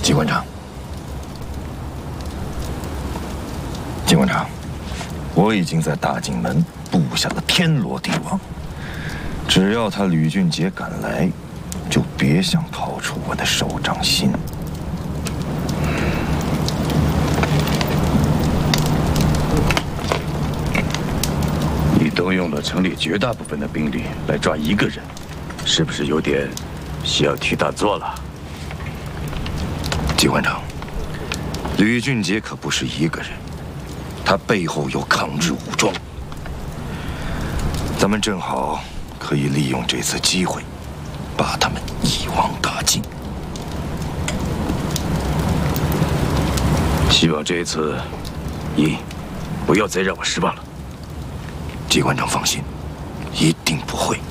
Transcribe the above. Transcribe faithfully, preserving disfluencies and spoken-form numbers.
季馆长，季馆长，我已经在大景门布下了天罗地网，只要他吕俊杰敢来，就别想逃出我的手掌心。 动用了城里绝大部分的兵力来抓一个人，是不是有点小题大做了？ 季馆长，吕俊杰可不是一个人，他背后有抗日武装。咱们正好可以利用这次机会，把他们一网打尽。 希望这一次，你不要再让我失望了。 季馆长放心，一定不会。